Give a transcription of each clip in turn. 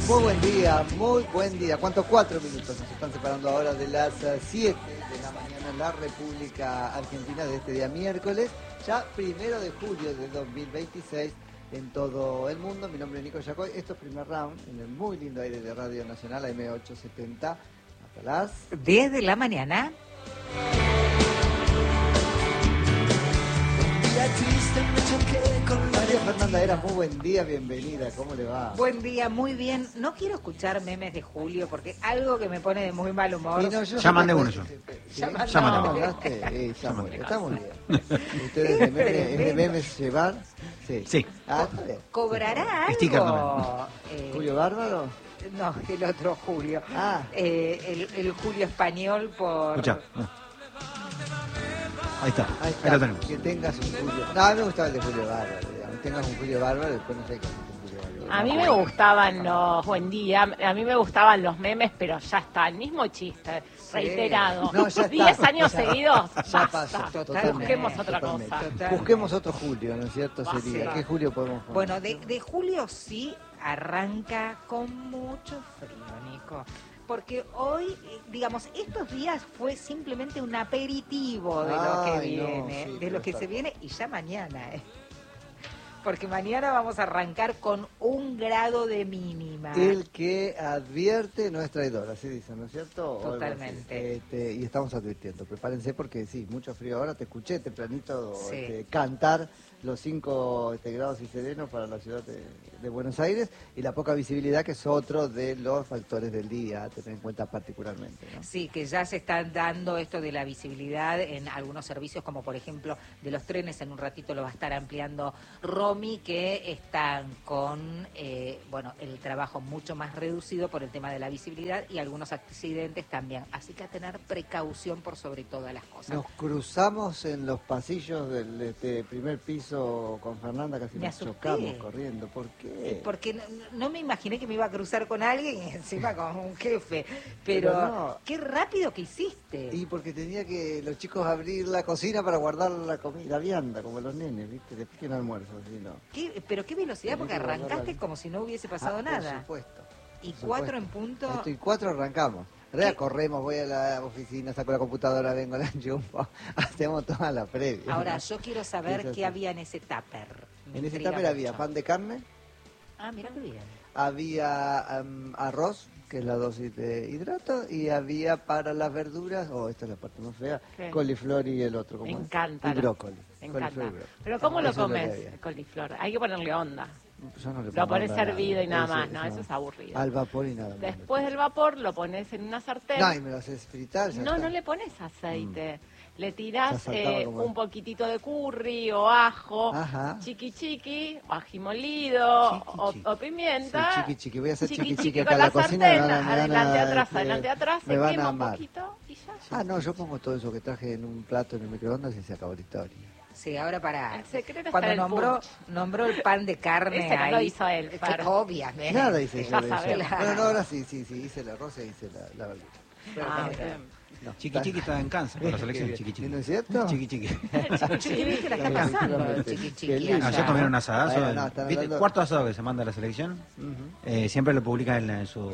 muy buen día. ¿Cuántos? 4 minutos nos están separando ahora de las 7 de la mañana en la República Argentina de este día miércoles, ya 1 de julio de 2026 en todo el mundo. Mi nombre es Nico Yacoy. Esto es Primer Round en el muy lindo aire de Radio Nacional, AM870, hasta las 10 de la mañana. María Fernanda Era, muy buen día, bienvenida, ¿cómo le va? Buen día, muy bien. No quiero escuchar memes de Julio porque algo que me pone de muy mal humor. No, ya mandé uno yo. Ya mandaste. Está muy bien. ¿Ustedes de memes llevar? Sí. ¿Cobrará Sticker algo? ¿Julio Bárbaro? No, el otro Julio. Ah. El Julio español por... Escucha. Ahí está. Ahí lo tenemos. Que tengas un Julio. No, a mí me gustaba el de Julio Bárbaro. Digamos. Tengas un Julio Bárbaro, después no sé qué es un Julio Bárbaro. A mí me gustaban los buen día, a mí me gustaban los memes, pero ya está, el mismo chiste, reiterado. No, ya está. 10 años seguidos, Ya basta. pasó. Busquemos otra Totalmente. cosa. Totalmente. Busquemos otro Julio, ¿no es cierto? Sí. ¿Qué Julio podemos poner? Bueno, de Julio sí arranca con mucho frío, Nico. Porque hoy, digamos, estos días fue simplemente un aperitivo de lo que viene, sí, de lo que está se viene, y ya mañana, porque mañana vamos a arrancar con 1 grado de mínima. El que advierte no es traidor, así dicen, ¿no es cierto? Totalmente. Y estamos advirtiendo, prepárense porque sí, mucho frío ahora. Te escuché tempranito Sí. cantar los 5 grados y serenos para la ciudad de Buenos Aires, y la poca visibilidad, que es otro de los factores del día a tener en cuenta particularmente, ¿no? Sí, que ya se está dando esto de la visibilidad en algunos servicios, como por ejemplo de los trenes. En un ratito lo va a estar ampliando Romy, que están con el trabajo mucho más reducido por el tema de la visibilidad y algunos accidentes también. Así que a tener precaución por sobre todas las cosas. Nos cruzamos en los pasillos del primer piso con Fernanda, casi Me nos asusté. chocamos corriendo. ¿Por qué? Porque no me imaginé que me iba a cruzar con alguien y encima con un jefe. Pero no. qué rápido que hiciste. Y porque tenía que los chicos abrir la cocina para guardar la comida, la vianda, como los nenes, ¿viste? Después que no almuerzo, así no. Pero qué velocidad, porque Tenés que arrancaste guardarla. como si no hubiese pasado Por nada. supuesto. Y Por 4 supuesto. en punto. Esto y 4 arrancamos. En realidad corremos, voy a la oficina, saco la computadora, vengo, la enchufo, hacemos toda la previa. Ahora, yo quiero saber Eso qué sí. había en ese tupper. Me En ese intriga tupper había mucho. pan de carne, Ah, mira qué bien. había arroz, que es la dosis de hidrato, y había para las verduras, esta es la parte más fea, ¿Qué? coliflor y el otro, Me ¿cómo es? encanta. Y brócoli. Me Coliflor y encanta. brócoli. Pero ¿cómo lo Eso es lo que comes, había. el coliflor? Hay que ponerle onda. Yo no le Lo pongo pones nada. hervido y nada más. No, eso es aburrido. Al vapor y nada más. Después del vapor lo pones en una sartén. No, y me lo haces fritar, ya No, está. no le pones aceite. Le Ya tirás saltaba como- un poquitito de curry o ajo, Ajá. chiqui, o ají molido, Chiqui. o pimienta. Sí, chiqui. Voy a hacer chiqui con acá en la la cocina. sartén, me van a- adelante, atrás, me se van a quema un amar. poquito y ya. Ah, no, yo pongo todo eso que traje en un plato en el microondas y se acabó la historia. Sí, ahora para. El secreto está Cuando en el nombró el pan de carne Ese no ahí. lo hizo él, que Fer. obviamente. Nada hice yo ya de eso. sabemos. Bueno, no, ahora sí, hice el arroz e hice la verdura. Ah, bien. No, Chiqui está en Kansas con la selección, ¿No chiqui. es cierto? Chiqui. Chiqui, ¿viste? La está pasando, Efectivamente. chiqui. Qué lindo. Ayer comieron un asadazo. Bueno, no, están ¿Viste? hablando- Cuarto asado que se manda a la selección. Ujú. Siempre lo publican en su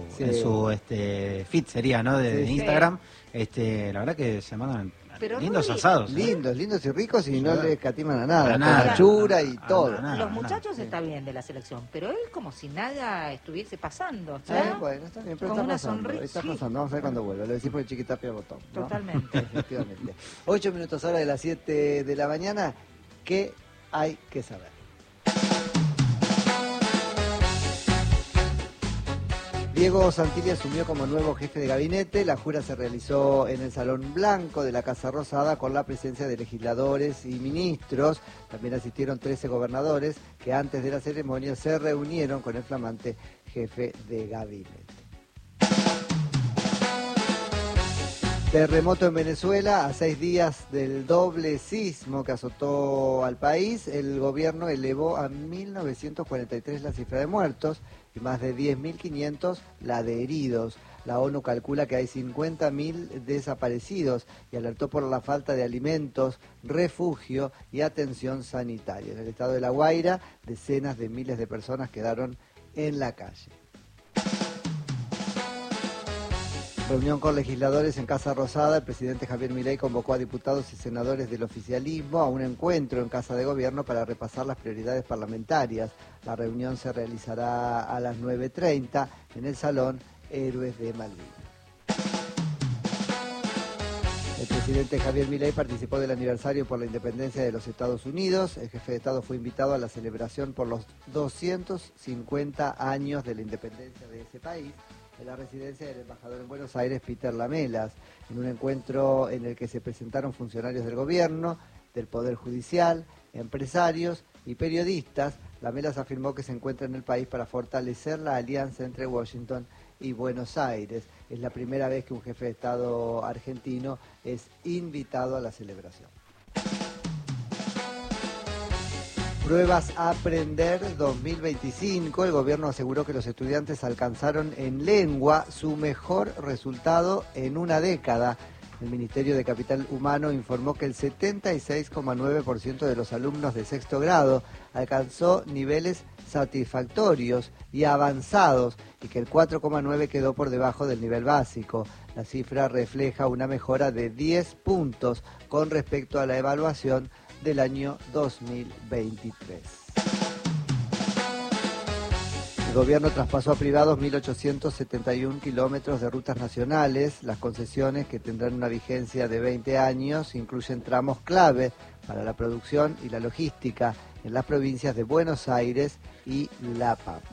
feed, sería, ¿no? De Sí, sí. Instagram. La verdad que se mandan Pero, lindos Rui, asados. Lindos y ricos, y no Sí. le escatiman a nada. Para Con nada. achura y Ah, todo. nada. Los muchachos está bien de la selección, pero él como si nada estuviese pasando. Bueno, está bien, pero Con está una pasando. sonrisa, Está sí. pasando, vamos a ver cuando vuelva. Lo decís por el chiquitapia botón, ¿no? Totalmente. Efectivamente. 8 minutos ahora de las 7 de la mañana. ¿Qué hay que saber? Diego Santilli asumió como nuevo jefe de gabinete. La jura se realizó en el Salón Blanco de la Casa Rosada con la presencia de legisladores y ministros. También asistieron 13 gobernadores que antes de la ceremonia se reunieron con el flamante jefe de gabinete. Terremoto en Venezuela, a 6 días del doble sismo que azotó al país. El gobierno elevó a 1.943 la cifra de muertos y más de 10.500 la de heridos. La ONU calcula que hay 50.000 desaparecidos y alertó por la falta de alimentos, refugio y atención sanitaria. En el estado de La Guaira, decenas de miles de personas quedaron en la calle. Reunión con legisladores en Casa Rosada. El presidente Javier Milei convocó a diputados y senadores del oficialismo a un encuentro en Casa de Gobierno para repasar las prioridades parlamentarias. La reunión se realizará a las 9:30 en el Salón Héroes de Malvinas. El presidente Javier Milei participó del aniversario por la independencia de los Estados Unidos. El jefe de Estado fue invitado a la celebración por los 250 años de la independencia de ese país en la residencia del embajador en Buenos Aires, Peter Lamelas, en un encuentro en el que se presentaron funcionarios del gobierno, del Poder Judicial, empresarios y periodistas. Lamelas afirmó que se encuentra en el país para fortalecer la alianza entre Washington y Buenos Aires. Es la primera vez que un jefe de Estado argentino es invitado a la celebración. Pruebas Aprender 2025. El gobierno aseguró que los estudiantes alcanzaron en lengua su mejor resultado en una década. El Ministerio de Capital Humano informó que el 76,9% de los alumnos de sexto grado alcanzó niveles satisfactorios y avanzados y que el 4,9% quedó por debajo del nivel básico. La cifra refleja una mejora de 10 puntos con respecto a la evaluación del año 2023. El gobierno traspasó a privados 1.871 kilómetros de rutas nacionales. Las concesiones, que tendrán una vigencia de 20 años, incluyen tramos clave para la producción y la logística en las provincias de Buenos Aires y La Pampa.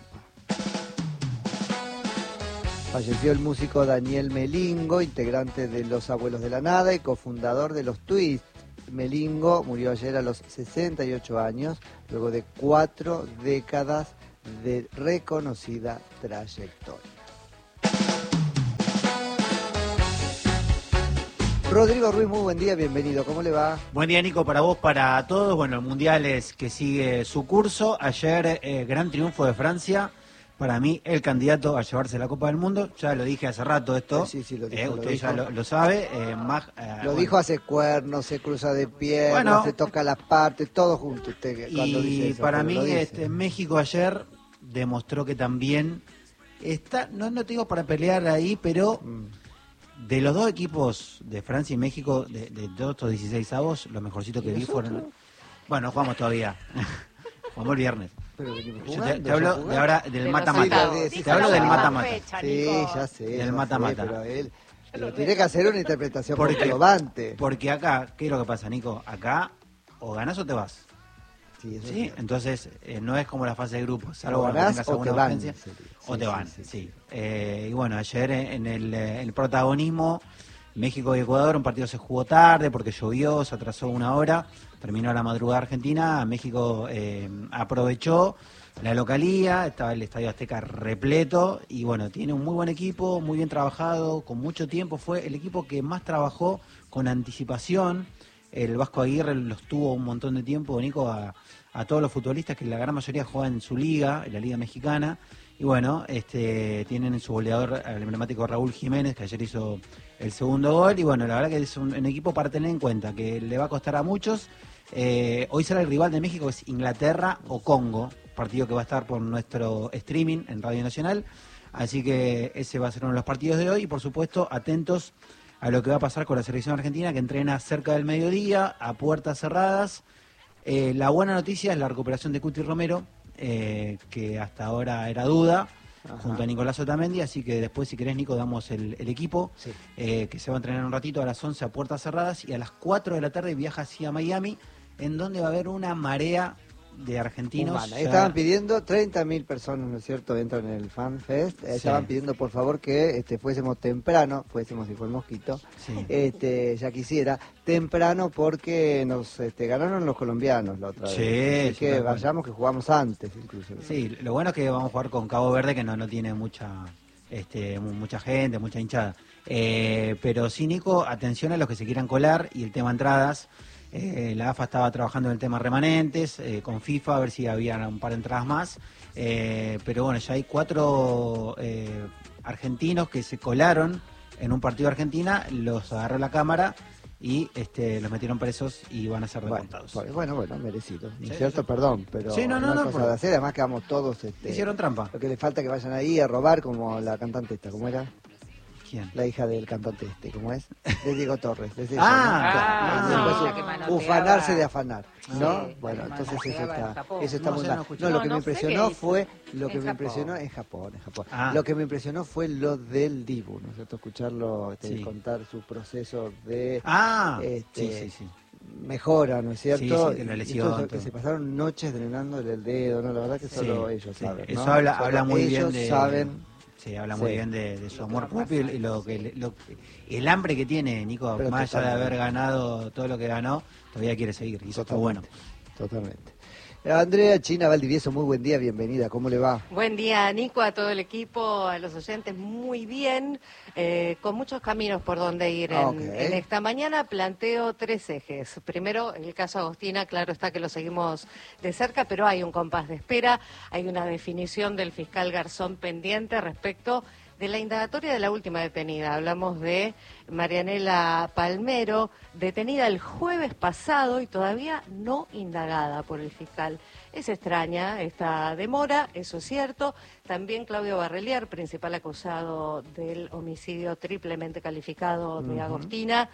Falleció el músico Daniel Melingo, integrante de Los Abuelos de la Nada y cofundador de Los Twists. Melingo murió ayer a los 68 años, luego de 4 décadas de reconocida trayectoria. Rodrigo Ruiz, muy buen día, bienvenido, ¿cómo le va? Buen día, Nico, para vos, para todos. Bueno, el Mundial es que sigue su curso. Ayer, gran triunfo de Francia. Para mí, el candidato a llevarse la Copa del Mundo. Ya lo dije hace rato esto. Sí, lo dijo. Usted ya lo sabe. Lo dijo, hace cuernos, se cruza de piernas, se toca las partes, todo junto. Usted cuando dice eso, para mí, México ayer demostró que también está, no te digo para pelear ahí, pero de los dos equipos de Francia y México, de todos estos 16avos, lo mejorcito que vi fueron... Bueno, jugamos todavía. Jugamos el viernes. Pero venimos Yo jugando, te hablo de ahora del De mata-mata. los Te hablo del mata-mata. Sí, ya sé. Del mata-mata. Pero él tiene que hacer una interpretación comprobante. Porque acá, ¿qué es lo que pasa, Nico? Acá o ganás o te vas. Sí, eso ¿Sí? es Entonces, no es como la fase de grupos, salvo o cuando ganás tengas o alguna te van. urgencia, o te van, sí. Y bueno, ayer en el protagonismo, México y Ecuador, un partido se jugó tarde porque llovió, se atrasó una hora, terminó a la madrugada argentina, México aprovechó la localía, estaba el Estadio Azteca repleto y bueno, tiene un muy buen equipo, muy bien trabajado, con mucho tiempo, fue el equipo que más trabajó con anticipación. El Vasco Aguirre los tuvo un montón de tiempo, Nico, a todos los futbolistas que la gran mayoría juegan en su liga, en la Liga Mexicana. Y bueno, tienen en su goleador al emblemático Raúl Jiménez, que ayer hizo el segundo gol. Y bueno, la verdad que es un equipo para tener en cuenta, que le va a costar a muchos. Hoy será el rival de México, es Inglaterra o Congo, partido que va a estar por nuestro streaming en Radio Nacional. Así que ese va a ser uno de los partidos de hoy. Y por supuesto, atentos a lo que va a pasar con la selección argentina, que entrena cerca del mediodía, a puertas cerradas. La buena noticia es la recuperación de Cuti Romero, que hasta ahora era duda, junto a Nicolás Otamendi, así que después, si querés, Nico, damos el equipo, que se va a entrenar un ratito a las 11 a puertas cerradas, y a las 4 de la tarde viaja hacia Miami, en donde va a haber una marea de argentinos. Estaban pidiendo 30.000 personas, ¿no es cierto?, entran en el Fan Fest. Estaban pidiendo, por favor, que fuésemos temprano, fuésemos si fue el mosquito, ya quisiera, temprano, porque nos ganaron los colombianos la otra vez. Así que vayamos, que jugamos antes, incluso. Sí, lo bueno es que vamos a jugar con Cabo Verde, que no tiene mucha gente, mucha hinchada. Pero sí, Nico, atención a los que se quieran colar y el tema entradas. La AFA estaba trabajando en el tema remanentes, con FIFA, a ver si había un par de entradas más. Pero bueno, ya hay 4 argentinos que se colaron en un partido de Argentina, los agarró la cámara y los metieron presos y van a ser deportados. Bueno, merecido. ¿No es cierto? Perdón, pero no, cosa de hacer, además que vamos todos... hicieron trampa. Lo que le falta que vayan ahí a robar, como la cantante esta, ¿cómo era? ¿Quién? La hija del cantante ¿cómo es? De Diego Torres. De ella, Ah, ¿no? sí, Después la que manoteaba. ufanarse de afanar, ¿no? Sí, Bueno, la que entonces eso manoteaba en está, Japón. eso está No muy sé, mal. no escuché. No, lo que No, me no sé impresionó qué fue, lo que En me impresionó Japón. en Japón, en Japón. Ah. Lo que me impresionó fue lo del Dibu, ¿no es cierto? Escucharlo, Sí. contar su proceso de Ah, este, sí. mejora, ¿no es cierto? Sí, de la Y lesión, todo eso, que todo. se pasaron noches drenándole el dedo, ¿no? La verdad que Sí, solo ellos sí. saben, Eso ¿no? habla Solo muy bien ellos de... saben. Sí, habla Sí. muy bien de su Lo que amor va propio y pasando, lo que, sí. el hambre que tiene Nico, Pero más allá de haber totalmente. ganado todo lo que ganó, todavía quiere seguir y eso está bueno. Totalmente. Andrea China Valdivieso, muy buen día, bienvenida, ¿cómo le va? Buen día, Nico, a todo el equipo, a los oyentes, muy bien, con muchos caminos por donde ir Ok. en esta mañana. Planteo 3 ejes. Primero, el caso Agostina, claro está que lo seguimos de cerca, pero hay un compás de espera, hay una definición del fiscal Garzón pendiente respecto de la indagatoria de la última detenida. Hablamos de Marianela Palmero, detenida el jueves pasado y todavía no indagada por el fiscal. Es extraña esta demora, eso es cierto. También Claudio Barrelier, principal acusado del homicidio triplemente calificado de Agostina,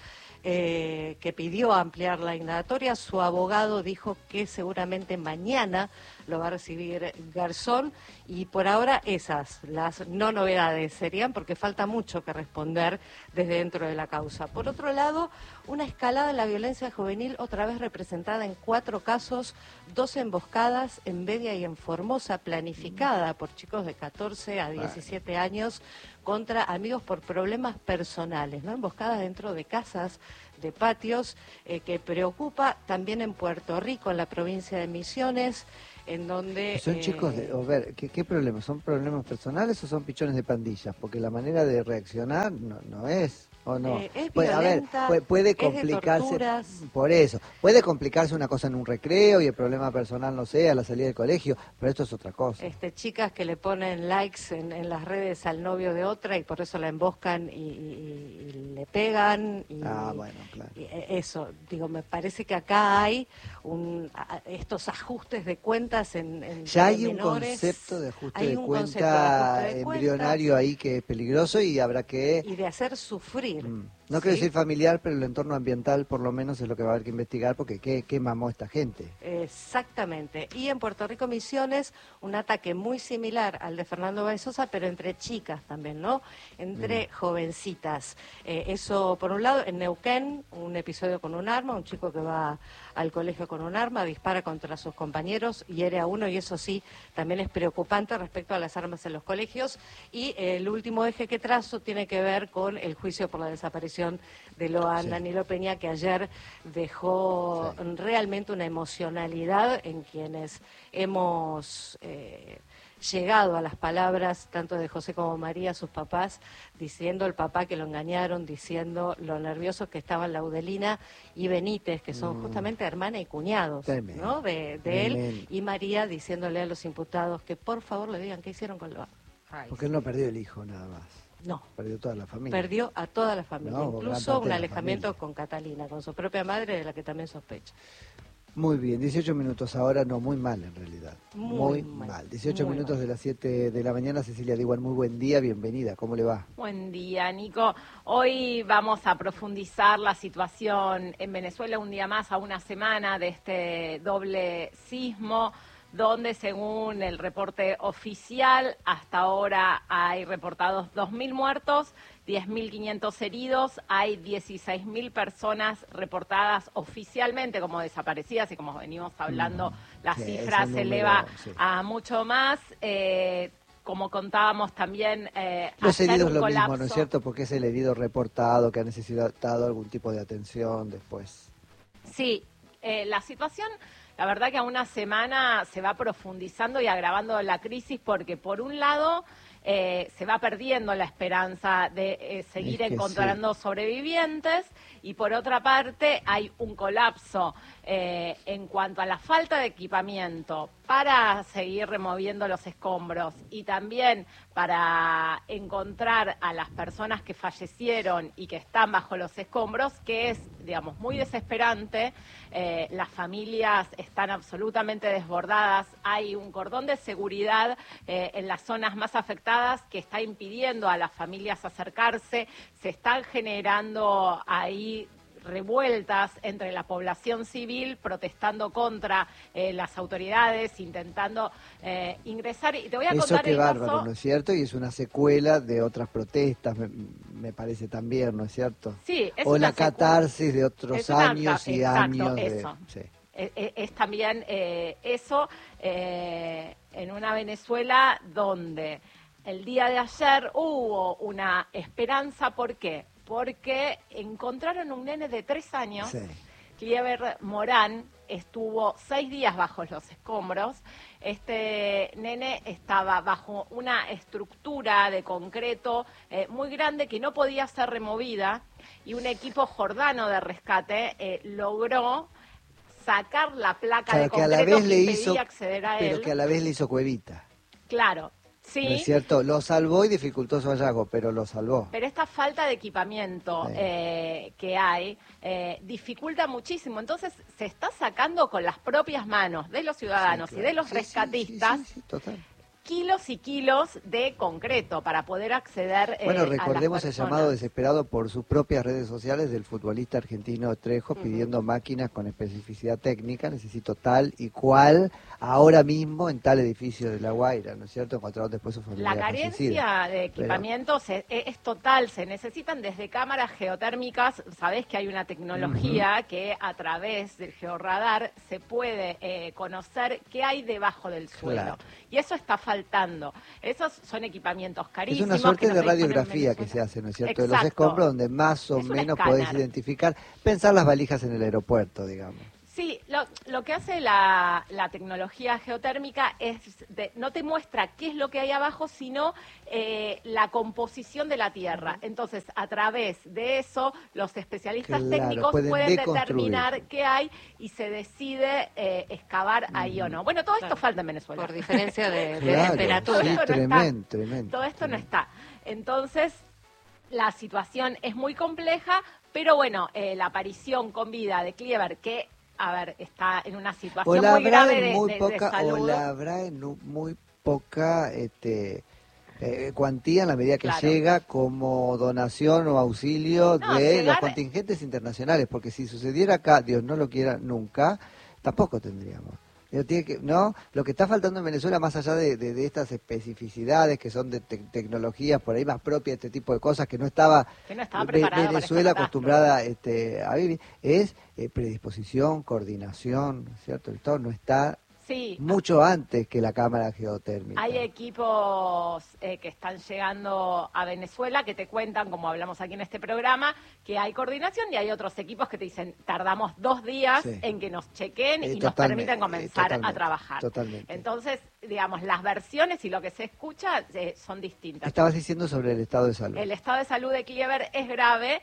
que pidió ampliar la indagatoria. Su abogado dijo que seguramente mañana lo va a recibir Garzón, y por ahora esas, las no novedades serían, porque falta mucho que responder desde dentro de la causa. Por otro lado, una escalada en la violencia juvenil, otra vez representada en 4 casos, 2 emboscadas en Bedia y en Formosa, planificada por chicos de 14 a 17 años contra amigos por problemas personales, ¿no? Emboscadas dentro de casas, de patios, que preocupa también en Puerto Rico, en la provincia de Misiones, en donde... Son chicos de... A ver, ¿qué problemas? ¿Son problemas personales o son pichones de pandillas? Porque la manera de reaccionar no es... ¿O no? Es A ver, violenta, puede es de complicarse, torturas. por eso, puede complicarse una cosa en un recreo y el problema personal, no sé, a la salida del colegio, pero esto es otra cosa. Chicas que le ponen likes en las redes al novio de otra y por eso la emboscan y le pegan. Bueno, claro. Eso, digo, me parece que acá hay estos ajustes de cuentas en Ya hay un menores. concepto de ajuste Hay de un cuenta concepto de ajuste de embrionario ahí que es peligroso y habrá que... y de hacer sufrir. No quiero decir familiar, pero el entorno ambiental por lo menos es lo que va a haber que investigar, porque ¿qué mamó esta gente? Exactamente. Y en Puerto Rico Misiones, un ataque muy similar al de Fernando Báez Sosa, pero entre chicas también, ¿no? Entre jovencitas. Eso, por un lado, en Neuquén, un episodio con un arma, un chico que va al colegio con un arma, dispara contra sus compañeros, hiere a uno, y eso sí, también es preocupante respecto a las armas en los colegios. Y el último eje que trazo tiene que ver con el juicio por la desaparición de Loan Danilo Peña, que ayer dejó realmente una emocionalidad en quienes hemos llegado a las palabras tanto de José como María, sus papás, diciendo el papá que lo engañaron, diciendo lo nerviosos que estaban Laudelina y Benítez, que son justamente hermana y cuñados, ¿no? de él, y María diciéndole a los imputados que por favor le digan qué hicieron con Loan. Porque él no perdió el hijo nada más. No. Perdió toda la familia. Perdió a toda la familia, No, incluso un alejamiento con Catalina, con su propia madre, de la que también sospecha. Muy bien, 18 minutos ahora, no, muy mal en realidad. Muy mal. 18 muy minutos mal. de las 7 de la mañana. Cecilia Diwan, muy buen día, bienvenida, ¿cómo le va? Buen día, Nico. Hoy vamos a profundizar la situación en Venezuela un día más, a una semana de este doble sismo, donde según el reporte oficial, hasta ahora hay reportados 2.000 muertos, 10.500 heridos, hay 16.000 personas reportadas oficialmente como desaparecidas, y como venimos hablando, la cifra se eleva a mucho más. Como contábamos también, los heridos lo colapso. mismo, ¿no es cierto? Porque es el herido reportado que ha necesitado algún tipo de atención después. Sí, la situación, la verdad que a una semana se va profundizando y agravando la crisis, porque por un lado se va perdiendo la esperanza de seguir encontrando sobrevivientes, y por otra parte hay un colapso En cuanto a la falta de equipamiento para seguir removiendo los escombros y también para encontrar a las personas que fallecieron y que están bajo los escombros, que es, digamos, muy desesperante. Las familias están absolutamente desbordadas. Hay un cordón de seguridad en las zonas más afectadas que está impidiendo a las familias acercarse. Se están generando ahí revueltas entre la población civil protestando contra las autoridades, intentando ingresar. Y te voy a Eso contar qué el bárbaro, caso. ¿no es cierto? Y es una secuela de otras protestas, me parece también, ¿no es cierto? Sí, es o una la catarsis de otros es una años y exacto, años de... eso. Sí. Es también eso en una Venezuela donde el día de ayer hubo una esperanza. ¿Por qué? Porque encontraron un nene de 3 años, Sí. Cliever Morán, estuvo 6 días bajo los escombros. Este nene estaba bajo una estructura de concreto muy grande que no podía ser removida, y un equipo jordano de rescate logró sacar la placa Claro, de que a la concreto vez que le impedía hizo, acceder a pero él. que a la vez le hizo cuevita, Claro, ¿no sí. es cierto? Lo salvó y dificultó su hallazgo, pero lo salvó. Pero esta falta de equipamiento Sí. que hay dificulta muchísimo. Entonces se está sacando con las propias manos de los ciudadanos Sí, y claro. de los Sí, rescatistas sí, total. kilos y kilos de concreto para poder acceder Bueno, a recordemos las el personas. llamado desesperado por sus propias redes sociales del futbolista argentino Trejo pidiendo máquinas con especificidad técnica, necesito tal y cual, ahora mismo en tal edificio de La Guaira, ¿no es cierto? Encontraron después su familia La fallecida. carencia de equipamientos es total. Se necesitan desde cámaras geotérmicas. Sabés que hay una tecnología que a través del georradar se puede conocer qué hay debajo del suelo. Claro. Y eso está faltando. Esos son equipamientos Es carísimos. una suerte que no de se disponen en radiografía que Venezuela. se hace, ¿no es cierto? De los Exacto. escombros donde más o Es un menos podés escáner. identificar, pensar las valijas en el aeropuerto, digamos. Sí, lo que hace la tecnología geotérmica es no te muestra qué es lo que hay abajo, sino la composición de la tierra. Entonces, a través de eso, los especialistas Claro, técnicos pueden pueden deconstruir. determinar qué hay y se decide excavar ahí o no. Bueno, todo esto falta en Venezuela. Por diferencia de Claro, temperatura. sí, Todo esto no tremendo, está. tremendo. Todo esto no está. Entonces, la situación es muy compleja, pero bueno, la aparición con vida de Cliever, que a ver, está en una O situación la muy habrá grave en muy de poca, salud. o la habrá en muy poca cuantía en la medida que Claro. llega como donación o auxilio No, de los llegar- contingentes internacionales, porque si sucediera acá, Dios no lo quiera nunca, tampoco tendríamos. Pero tiene que, ¿no? Lo que está faltando en Venezuela, más allá de estas especificidades que son de tecnologías por ahí más propias de este tipo de cosas que no estaba, Que no estaba preparada para Venezuela esta acostumbrada a vivir, es predisposición, coordinación, ¿no es ¿cierto? El todo no está Sí, mucho antes que la cámara geotérmica. hay equipos que están llegando a Venezuela que te cuentan, como hablamos aquí en este programa, que hay coordinación, y hay otros equipos que te dicen, tardamos 2 días Sí. en que nos chequen y nos Totalmente, permiten comenzar a totalmente, trabajar. totalmente. Entonces, digamos, las versiones y lo que se escucha son distintas. Estabas diciendo sobre el estado de salud. El estado de salud de Cliever es grave,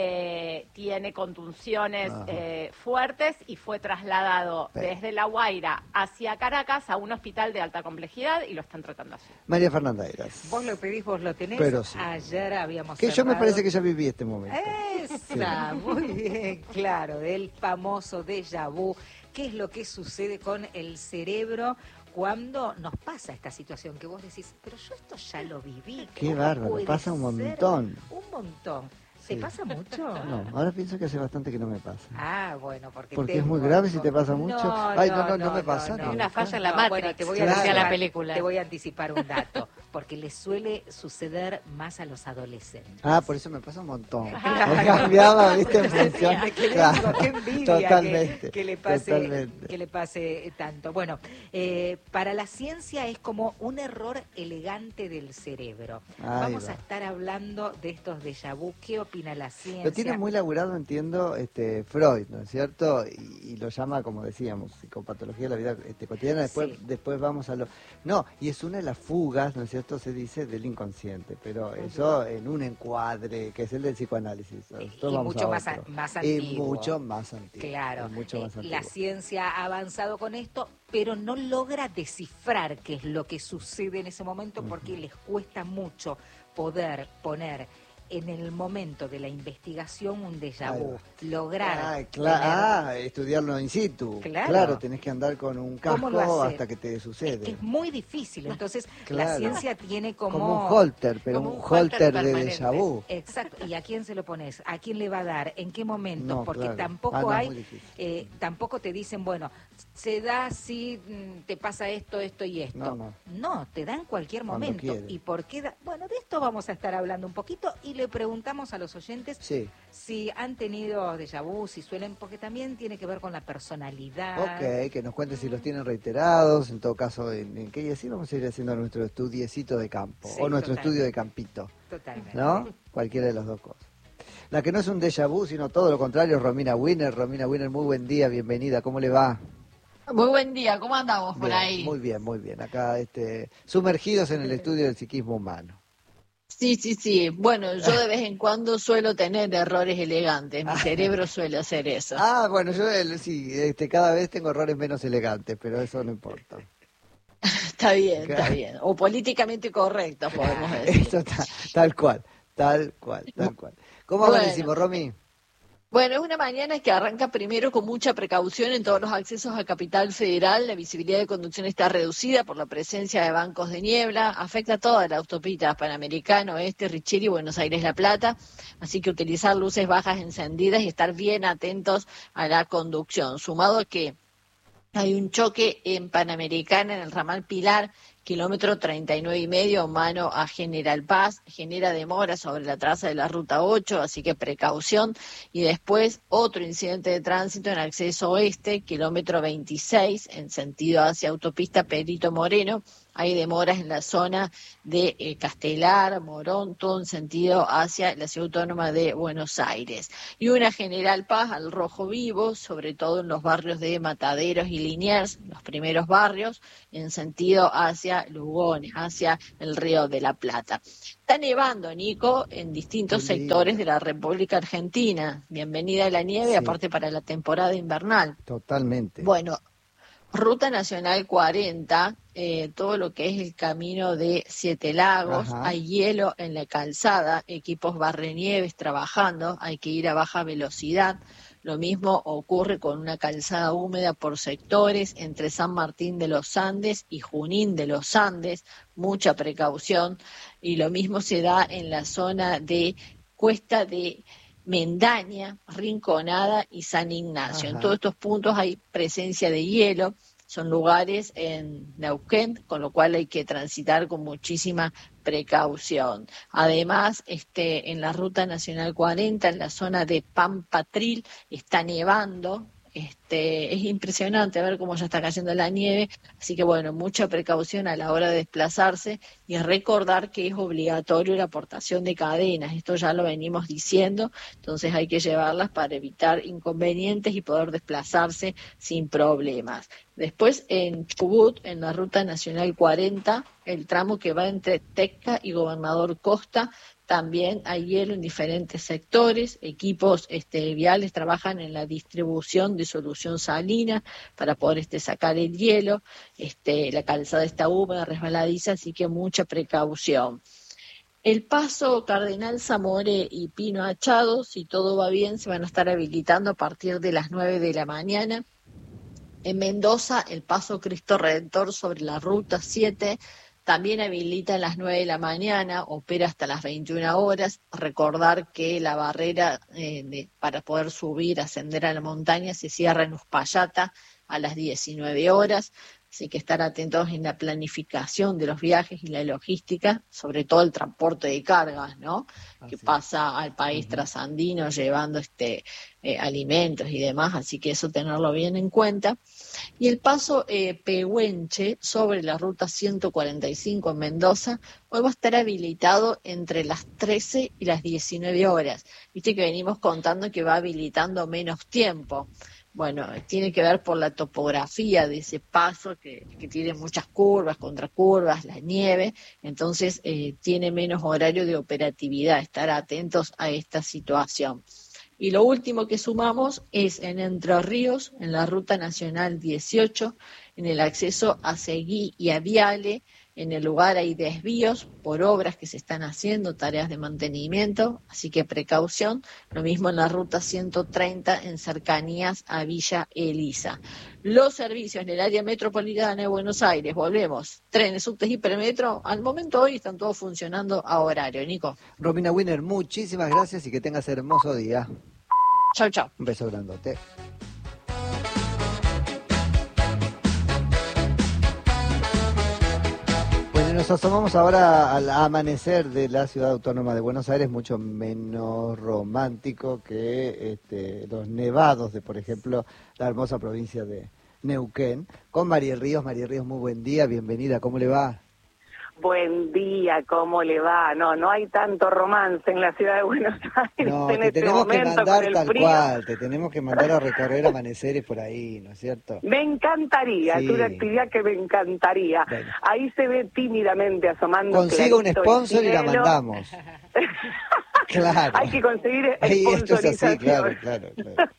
tiene contunciones Ajá. fuertes y fue trasladado Sí. desde La Guaira hacia Caracas a un hospital de alta complejidad y lo están tratando así. María Fernanda Eras. Vos lo pedís, vos lo tenés. Pero sí. Ayer habíamos Que yo me cerrado- parece que ya viví este momento. Esa, muy bien, claro, del famoso déjà vu. ¿Qué es lo que sucede con el cerebro cuando nos pasa esta situación? Que vos decís, pero yo esto ya lo viví. Qué ¿cómo bárbaro, puede pasa un ser? montón. Un montón. ¿Te Sí. pasa mucho? No, ahora pienso que hace bastante que no me pasa. Ah, bueno, porque Porque es muy tengo- grave si te pasa mucho. Ay, no me pasa. no. Una falla en la Bueno, Matrix, te voy claro. a decía la anticipar- película. Te voy a anticipar un dato, porque le suele suceder más a los adolescentes. Ah, por eso me pasa un montón. Me cambiaba, viste, en función. Que le Claro, digo, qué envidia totalmente, que le pase, totalmente. que le pase tanto. Bueno, para la ciencia es como un error elegante del cerebro. Ahí Vamos va. a estar hablando de estos déjà vu. ¿Qué opina la ciencia? Lo tiene muy laburado, entiendo, Freud, ¿no es cierto? Y lo llama, como decíamos, psicopatología de la vida cotidiana. Después, Sí. después vamos a lo... No, y es una de las fugas, ¿no es cierto?, esto se dice del inconsciente, pero eso en un encuadre que es el del psicoanálisis. Y mucho más antiguo. Y mucho más antiguo. Claro, mucho más antiguo. La ciencia ha avanzado con esto, pero no logra descifrar qué es lo que sucede en ese momento porque les cuesta mucho poder poner en el momento de la investigación un déjà vu, lograr estudiarlo in situ. Claro, tenés que andar con un casco hasta que te sucede. Es muy difícil, entonces claro. La ciencia tiene como un holter, pero un holter de déjà vu. Exacto, ¿y a quién se lo pones? ¿A quién le va a dar? ¿En qué momento? No, porque claro. tampoco tampoco te dicen, bueno, se da si te pasa esto y esto. No, te da en cualquier momento. ¿Y por qué da? Bueno, de esto vamos a estar hablando un poquito y le preguntamos a los oyentes si han tenido déjà vu, si suelen, porque también tiene que ver con la personalidad. Ok, que nos cuente si los tienen reiterados, en todo caso, en qué, y así vamos a ir haciendo nuestro estudiecito de campo, o nuestro estudio de campito. Totalmente. ¿No? Cualquiera de las dos cosas. La que no es un déjà vu, sino todo lo contrario, es Romina Winner. Romina Winner, muy buen día, bienvenida, ¿cómo le va? Muy buen día, ¿cómo andamos por ahí? Muy bien, acá sumergidos en el estudio del psiquismo humano. Sí. Bueno, yo de vez en cuando suelo tener errores elegantes. Mi cerebro suele hacer eso. Bueno, yo cada vez tengo errores menos elegantes, pero eso no importa. Está bien. O políticamente correctos, podemos decir. Eso tal cual. ¿Cómo amanecimos, Romy? Bueno, es una mañana que arranca primero con mucha precaución en todos los accesos a Capital Federal. La visibilidad de conducción está reducida por la presencia de bancos de niebla. Afecta a toda la autopista Panamericano, Richeri, Buenos Aires, La Plata. Así que utilizar luces bajas encendidas y estar bien atentos a la conducción. Sumado a que hay un choque en Panamericana, en el ramal Pilar, kilómetro 39,5, mano a General Paz, genera demora sobre la traza de la ruta 8, así que precaución. Y después otro incidente de tránsito en acceso oeste, kilómetro 26, en sentido hacia autopista Perito Moreno. Hay demoras en la zona de Castelar, Morón, todo en sentido hacia la Ciudad Autónoma de Buenos Aires. Y una General Paz al rojo vivo, sobre todo en los barrios de Mataderos y Liniers, los primeros barrios, en sentido hacia Lugones, hacia el Río de la Plata. Está nevando, Nico, en distintos sectores de la República Argentina. Bienvenida a la nieve, aparte para la temporada invernal. Totalmente. Bueno, Ruta Nacional 40, todo lo que es el camino de Siete Lagos, hay hielo en la calzada, equipos barrenieves trabajando, hay que ir a baja velocidad. Lo mismo ocurre con una calzada húmeda por sectores entre San Martín de los Andes y Junín de los Andes, mucha precaución. Y lo mismo se da en la zona de Cuesta de Mendaña, Rinconada y San Ignacio. En todos estos puntos hay presencia de hielo, son lugares en Neuquén, con lo cual hay que transitar con muchísima precaución. Además, en la Ruta Nacional 40, en la zona de Pampatril, está nevando. Es impresionante ver cómo ya está cayendo la nieve, así que bueno, mucha precaución a la hora de desplazarse y recordar que es obligatorio la portación de cadenas, esto ya lo venimos diciendo, entonces hay que llevarlas para evitar inconvenientes y poder desplazarse sin problemas. Después en Chubut, en la Ruta Nacional 40, el tramo que va entre Tecca y Gobernador Costa, también hay hielo en diferentes sectores, equipos viales trabajan en la distribución de solución salina para poder sacar el hielo, la calzada está húmeda, resbaladiza, así que mucha precaución. El paso Cardenal Zamore y Pino Achado, si todo va bien, se van a estar habilitando a partir de las 9 de la mañana. En Mendoza, el paso Cristo Redentor sobre la Ruta 7, también habilita a las 9 de la mañana, opera hasta las 21 horas. Recordar que la barrera para poder subir, ascender a la montaña, se cierra en Uspallata a las 19 horas. Así que estar atentos en la planificación de los viajes y la logística, sobre todo el transporte de cargas, ¿no? Que pasa al país trasandino llevando alimentos y demás, así que eso tenerlo bien en cuenta. Y el paso Pehuenche sobre la ruta 145 en Mendoza, hoy va a estar habilitado entre las 13 y las 19 horas. Viste que venimos contando que va habilitando menos tiempo. bueno, tiene que ver por la topografía de ese paso que tiene muchas curvas, contracurvas, la nieve, entonces tiene menos horario de operatividad, estar atentos a esta situación. Y lo último que sumamos es en Entre Ríos, en la Ruta Nacional 18, en el acceso a Seguí y a Viale. En el lugar hay desvíos por obras que se están haciendo, tareas de mantenimiento, así que precaución. Lo mismo en la Ruta 130 en cercanías a Villa Elisa. Los servicios en el área metropolitana de Buenos Aires, volvemos, trenes, subtes, hipermetro, al momento hoy están todos funcionando a horario. Nico. Romina Winner, muchísimas gracias y que tengas hermoso día. Chau, chau. Un beso grandote. Nos asomamos ahora al amanecer de la Ciudad Autónoma de Buenos Aires, mucho menos romántico que los nevados de, por ejemplo, la hermosa provincia de Neuquén, con Mariel Ríos. Mariel Ríos, muy buen día, bienvenida, ¿cómo le va? Buen día, ¿cómo le va? No hay tanto romance en la ciudad de Buenos Aires. No, en te este tenemos que momento, mandar con el tal frío. cual, te tenemos que mandar a recorrer amaneceres por ahí, ¿no es cierto? Me encantaría, Sí. es una actividad que me encantaría. Bueno. Ahí se ve tímidamente asomando. Consiga un clarito el sponsor y la cielo. mandamos. Claro. Hay que conseguir Ahí esto es así, sponsorización. claro.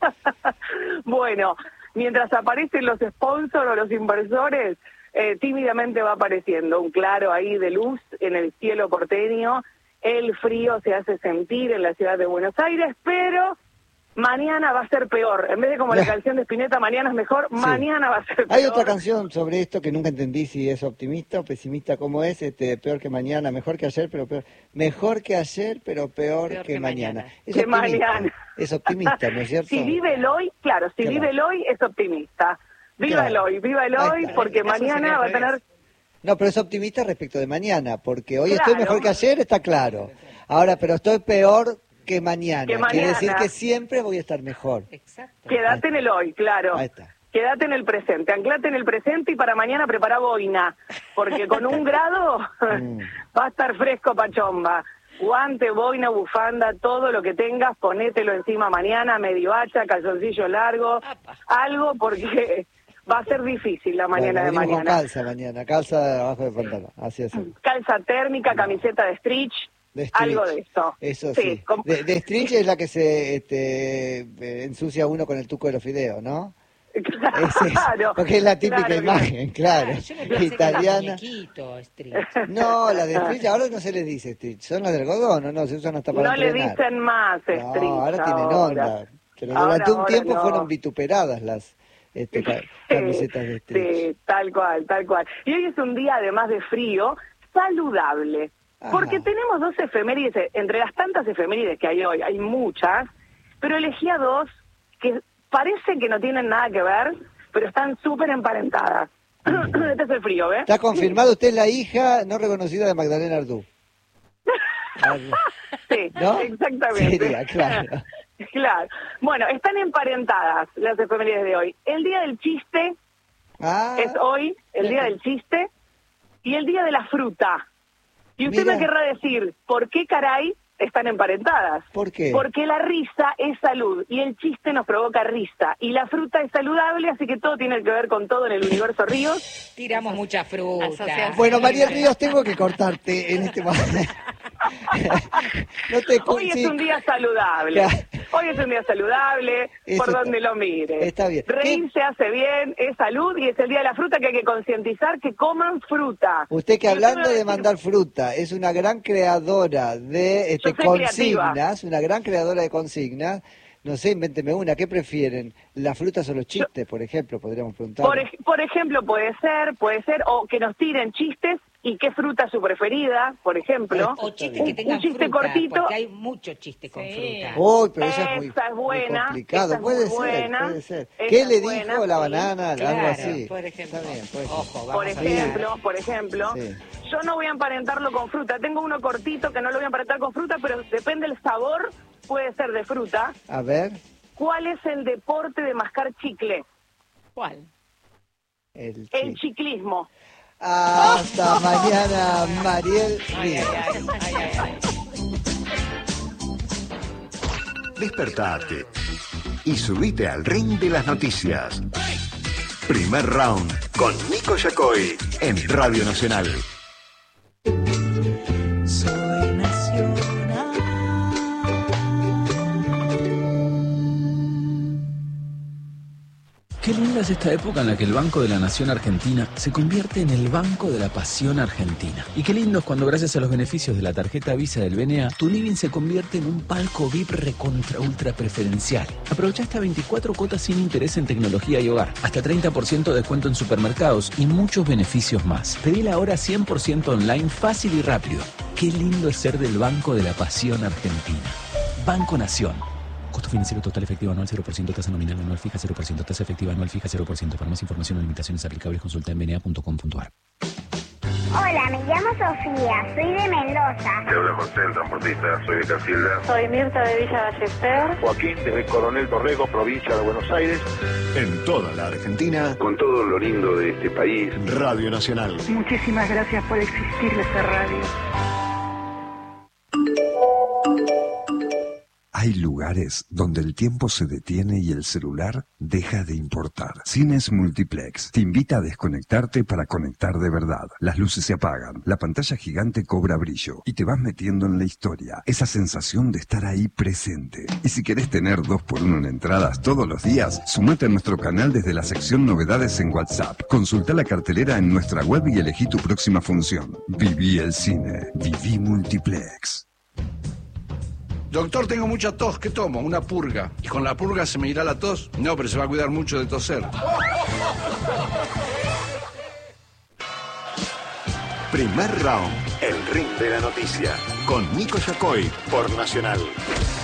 Bueno, mientras aparecen los sponsors o los inversores, tímidamente va apareciendo un claro ahí de luz en el cielo porteño. El frío se hace sentir en la ciudad de Buenos Aires, pero mañana va a ser peor. En vez de como la canción de Spinetta, mañana es mejor, Sí. mañana va a ser peor. Hay otra canción sobre esto que nunca entendí si es optimista o pesimista, ¿cómo es? Peor que mañana, mejor que ayer, pero peor. Mejor que ayer, pero peor que mañana. Es Que optimista. mañana. Es optimista, ¿no es cierto? Si vive el hoy, claro, si Claro. vive el hoy es optimista. Viva Claro. viva el Ahí hoy, está. porque En este caso mañana sería va a al tener... revés. No, pero es optimista respecto de mañana, porque hoy Claro. estoy mejor que ayer, está claro. Ahora, pero estoy peor que mañana. Que Quiere mañana. decir que siempre voy a estar mejor. Exacto. Quédate en el hoy, claro. Ahí está. Quédate en el presente, anclate en el presente y para mañana prepara boina, porque con 1 grado va a estar fresco pachomba. Guante, boina, bufanda, todo lo que tengas, ponételo encima mañana, medio hacha, calzoncillo largo, algo, porque va a ser difícil la mañana Bueno, de venimos con mañana. calza mañana, calza abajo de pantalón, así es. Calza térmica, camiseta de stretch, De Stretch. algo de eso. Eso sí. De Stretch es la que se ensucia uno con el tuco de los fideos, ¿no? Claro, porque es la típica claro, imagen, claro. Yo me pensé Italiana. que era muñequito, Street. No, la de Stretch ahora no se les dice Stretch, son las de algodón, no, se usan hasta para No le entrenar. dicen más No, stretch ahora tienen onda. Pero Ahora, durante un ahora tiempo no. fueron vituperadas las camisetas de Stretch. Sí, tal cual. Y hoy es un día, además de frío, saludable. Ajá. Porque tenemos 2 efemérides, entre las tantas efemérides que hay hoy, hay muchas, pero elegí a 2 que parece que no tienen nada que ver, pero están súper emparentadas. Este es el frío, ¿ves? Está confirmado, usted es la hija no reconocida de Magdalena Ardú. Sí, ¿No? exactamente. Sería, claro. Claro. Bueno, están emparentadas las efemérides de hoy. El día del chiste Ah, es hoy, el día del chiste, y el día de la fruta. Y usted Mira. me querrá decir, ¿por qué caray están emparentadas? ¿por qué? Porque la risa es salud y el chiste nos provoca risa. Y la fruta es saludable, así que todo tiene que ver con todo en el universo Ríos. Tiramos mucha fruta. Asociación. Bueno, María Ríos, tengo que cortarte en este momento. No te Hoy sí. es un día saludable. Claro. Hoy es un día saludable, Eso por está- donde lo mire. está bien. Reírse hace bien, es salud y es el día de la fruta que hay que concientizar que coman fruta. Usted que Y hablando me va a de decir, mandar fruta, es una gran creadora de Yo soy consignas, una gran creadora de consignas. No sé, invénteme una, ¿qué prefieren? ¿Las frutas o los chistes, por ejemplo? Podríamos preguntar. Por ejemplo, puede ser, o que nos tiren chistes y qué fruta es su preferida, por ejemplo. O chistes Un- que un tengan chiste fruta, cortito. porque hay mucho chiste con Sí. fruta. Uy, pero esa es muy, Esa es muy buena, complicado. esa es Puede muy ser, buena, puede ser. esa ¿Qué es le buena, dijo la sí. banana? Algo Claro, así. por ejemplo. Está bien, puede ser. Ojo, vamos Por a ejemplo, Sí. yo no voy a emparentarlo con fruta. Tengo uno cortito que no lo voy a emparentar con fruta, pero depende del sabor, puede ser de fruta. A ver, ¿Cuál es el deporte de mascar chicle? ¿Cuál? el El chico. chiclismo. Hasta mañana, Mariel Ríos. Despertate. y subite al ring de las noticias. Primer round con Nico Yacoy en Radio Nacional. Soy nacional. Qué linda es esta época en la que el Banco de la Nación Argentina se convierte en el Banco de la Pasión Argentina. Y qué lindo es cuando gracias a los beneficios de la tarjeta Visa del BNA, tu living se convierte en un palco VIP recontra ultra preferencial. Aprovecha hasta 24 cuotas sin interés en tecnología y hogar, hasta 30% de descuento en supermercados y muchos beneficios más. Pedila ahora 100% online, fácil y rápido. Qué lindo es ser del Banco de la Pasión Argentina. Banco Nación. Costo financiero total efectivo anual 0%, tasa nominal anual fija 0%, tasa efectiva anual fija 0%. Para más información o limitaciones aplicables consulta en bna.com.ar. Hola, me llamo Sofía, soy de Mendoza. Te habla José, el transportista, soy de Casilda. Soy Mirta de Villa Ballester. Joaquín, desde Coronel Torrego, provincia de Buenos Aires. En toda la Argentina, con todo lo lindo de este país. Radio Nacional. Muchísimas gracias por existir esta radio. Hay lugares donde el tiempo se detiene y el celular deja de importar. Cines Multiplex te invita a desconectarte para conectar de verdad. Las luces se apagan, la pantalla gigante cobra brillo y te vas metiendo en la historia. Esa sensación de estar ahí presente. Y si querés tener 2x1 en entradas todos los días, sumate a nuestro canal desde la sección Novedades en WhatsApp. Consulta la cartelera en nuestra web y elegí tu próxima función. Viví el cine. Viví Multiplex. Doctor, tengo mucha tos, ¿qué tomo? Una purga. ¿Y con la purga se me irá la tos? No, pero se va a cuidar mucho de toser. Primer round, el ring de la noticia, con Nico Yacoy por Nacional.